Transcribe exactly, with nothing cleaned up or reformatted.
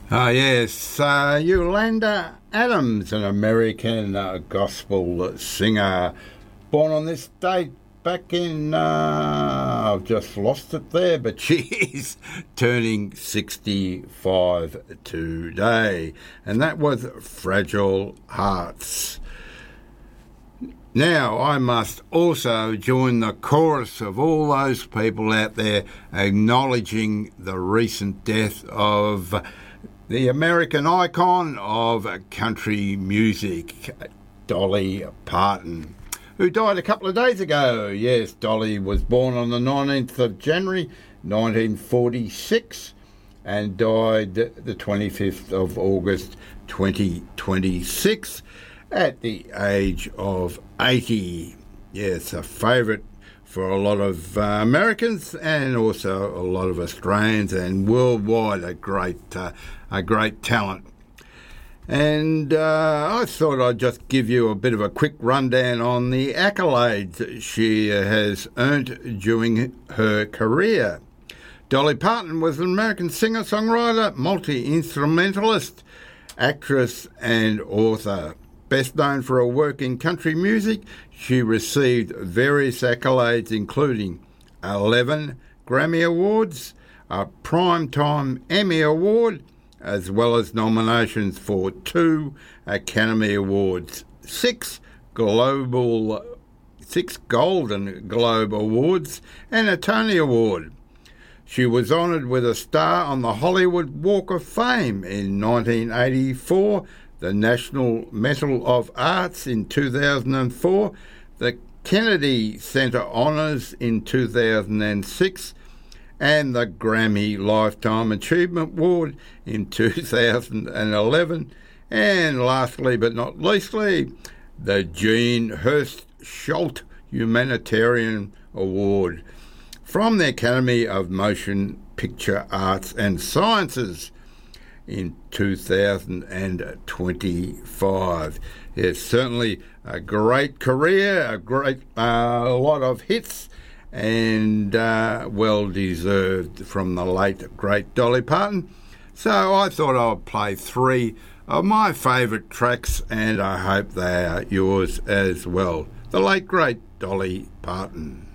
Ah, yes, uh, Yolanda Adams, an American uh, gospel singer, born on this date back in, uh, I've just lost it there, but she is turning sixty-five today, and that was Fragile Hearts. Now, I must also join the chorus of all those people out there acknowledging the recent death of the American icon of country music, Dolly Parton, who died a couple of days ago. Yes, Dolly was born on the nineteenth of January nineteen forty-six and died the twenty-fifth of August twenty twenty-six at the age of eighty. Yes, a favourite for a lot of uh, Americans and also a lot of Australians, and worldwide a great uh, a great talent. And uh, I thought I'd just give you a bit of a quick rundown on the accolades she has earned during her career. Dolly Parton was an American singer-songwriter, multi-instrumentalist, actress and author. Best known for her work in country music, she received various accolades including eleven Grammy Awards, a Primetime Emmy Award, as well as nominations for two Academy Awards, six global, six Golden Globe Awards, and a Tony Award. She was honoured with a star on the Hollywood Walk of Fame in nineteen eighty-four, the National Medal of Arts in two thousand four, the Kennedy Center Honours in two thousand six, and the Grammy Lifetime Achievement Award in two thousand eleven, and lastly but not leastly, the Jean Hurst Schultz Humanitarian Award from the Academy of Motion Picture Arts and Sciences in two thousand twenty-five. It's certainly a great career, a great uh, a lot of hits, and uh, well deserved from the late great Dolly Parton. So I thought I would play three of my favourite tracks, and I hope they are yours as well. The late great Dolly Parton.